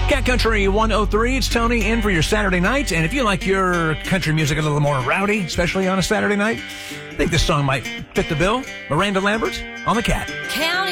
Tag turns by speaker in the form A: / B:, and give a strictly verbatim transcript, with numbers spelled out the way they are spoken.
A: Cat Country one oh three, it's Tony in for your Saturday night. And if you like your country music a little more rowdy, especially on a Saturday night, I think this song might fit the bill. Miranda Lambert on the Cat.
B: County